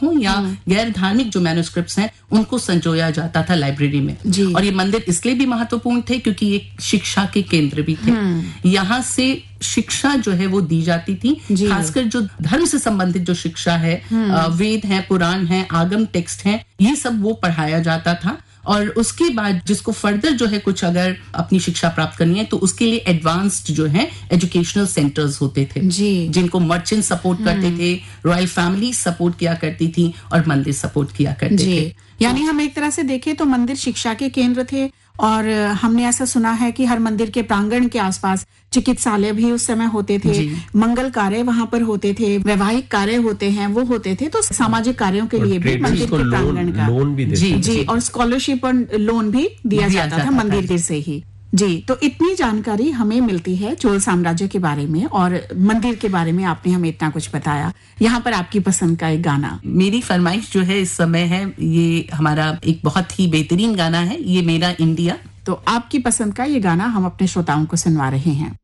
हों या गैर धार्मिक जो मैन्युस्क्रिप्ट्स हैं उनको संजोया जाता था लाइब्रेरी में। और ये मंदिर इसलिए भी महत्वपूर्ण थे क्योंकि ये शिक्षा के केंद्र भी थे। यहाँ से शिक्षा जो है वो दी जाती थी, खासकर जो धर्म से संबंधित जो शिक्षा है, वेद है, पुराण है, आगम टेक्स्ट है, ये सब वो पढ़ाया जाता था। और उसके बाद जिसको फर्दर जो है कुछ अगर अपनी शिक्षा प्राप्त करनी है तो उसके लिए एडवांस्ड जो है एजुकेशनल सेंटर्स होते थे जिनको मर्चेंट सपोर्ट करते थे, रॉयल फैमिली सपोर्ट किया करती थी और मंदिर सपोर्ट किया करते थे। यानी हम एक तरह से देखें तो मंदिर शिक्षा के केंद्र थे। और हमने ऐसा सुना है कि हर मंदिर के प्रांगण के आसपास चिकित्सालय भी उस समय होते थे, मंगल कार्य वहां पर होते थे, वैवाहिक कार्य होते हैं वो होते थे, तो सामाजिक कार्यों के लिए भी मंदिर के प्रांगण का लोन भी जी और स्कॉलरशिप और लोन भी दिया जाता था मंदिर से ही। जी, तो इतनी जानकारी हमें मिलती है चोल साम्राज्य के बारे में और मंदिर के बारे में आपने हमें इतना कुछ बताया। यहाँ पर आपकी पसंद का एक गाना, मेरी फरमाइश जो है इस समय है, ये हमारा एक बहुत ही बेहतरीन गाना है, ये मेरा इंडिया। तो आपकी पसंद का ये गाना हम अपने श्रोताओं को सुनवा रहे हैं।